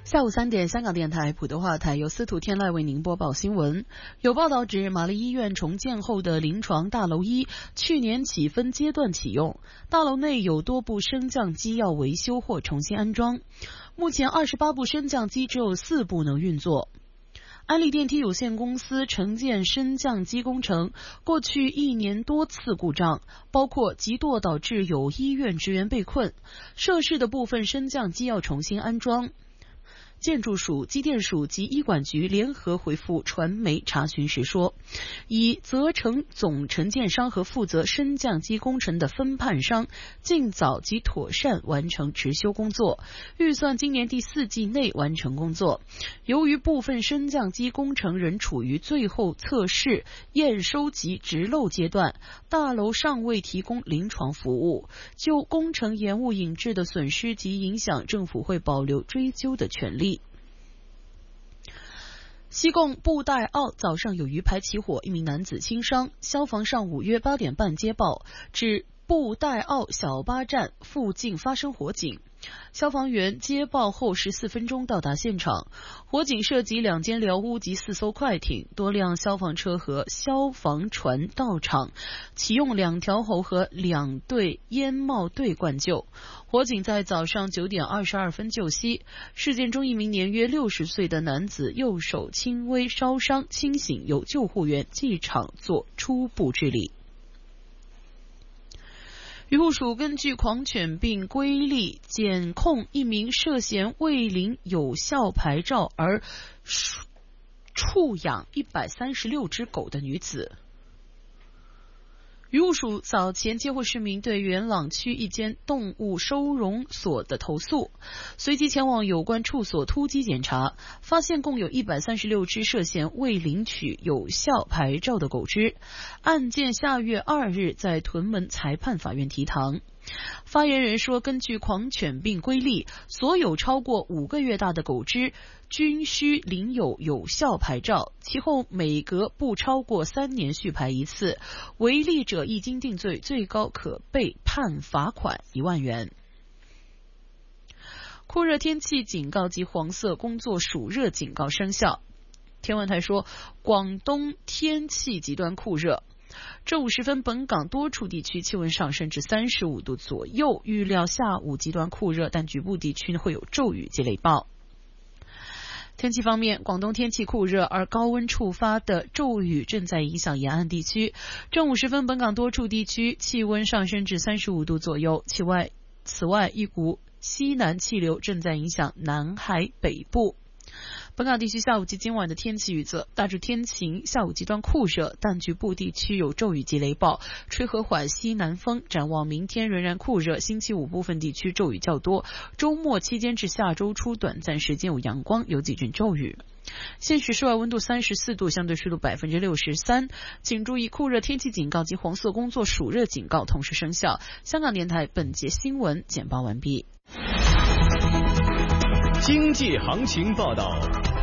下午3点，香港电台普通话台由司徒天籁为您播报新闻。有报道指，玛丽医院重建后的临床大楼1去年起分阶段启用，大楼内有多部升降机要维修或重新安装。目前28部升降机只有4部能运作。安利电梯有限公司承建升降机工程，过去1年多次故障，包括急堕导致有医院职员被困，涉事的部分升降机要重新安装。建筑署、机电署及医管局联合回复传媒查询时说，已责成总承建商和负责升降机工程的分判商尽早及妥善完成执修工作，预算今年第4季内完成工作。由于部分升降机工程仍处于最后测试、验收及直漏阶段，大楼尚未提供临床服务，就工程延误引致的损失及影响，政府会保留追究的权利。西贡布袋澳早上有鱼排起火，一名男子轻伤。消防上午约8点半接报，指布袋澳小巴站附近发生火警。消防员接报后14分钟到达现场，火警涉及2间寮屋及4艘快艇，多辆消防车和消防船到场，启用2条喉和2队烟帽队灌救。火警在早上9点22分就熄。事件中，一名年约60岁的男子右手轻微烧伤，清醒，由救护员进场做初步治理。渔护署根据狂犬病规例检控一名涉嫌未领有效牌照而畜养136只狗的女子。渔护署早前接获市民对元朗区一间动物收容所的投诉，随即前往有关处所突击检查，发现共有136只涉嫌未领取有效牌照的狗只。案件下月2日在屯门裁判法院提堂。发言人说，根据狂犬病规例，所有超过5个月大的狗只均需领有效牌照，其后每隔不超过3年续牌一次，违例者一经定罪，最高可被判罚款1万元。酷热天气警告及黄色工作暑热警告生效。天文台说，广东天气极端酷热。正午时分，本港多处地区气温上升至35度左右，预料下午极端酷热，但局部地区会有骤雨及雷暴。天气方面，广东天气酷热，而高温触发的骤雨正在影响沿岸地区。正午时分，本港多处地区气温上升至35度左右。此外，一股西南气流正在影响南海北部。本港地区下午及今晚的天气预测，大致天晴，下午极端酷热，但局部地区有骤雨及雷暴，吹和缓西南风。展望明天仍然酷热，星期5部分地区骤雨较多，周末期间至下周初短暂时间有阳光，有几阵骤雨。现时室外温度34度，相对湿度63%。请注意，酷热天气警告及黄色工作暑热警告同时生效。香港电台本节新闻简报完毕。 经济行情报道。